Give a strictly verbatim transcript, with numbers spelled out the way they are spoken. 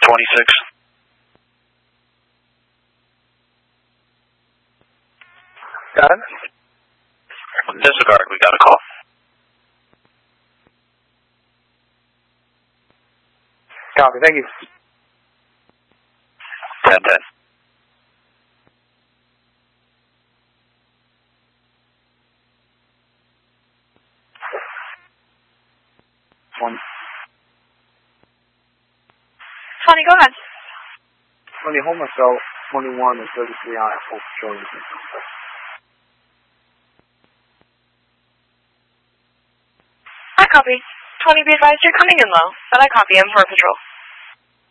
twenty-six. Got it. Disregard, we got a call. Copy, thank you. ten ten. One. Tony, go ahead. Tony, hold myself, twenty-one and thirty-three on at full patrol. I copy. Tony, be advised you're coming in low, but I copy him for a patrol.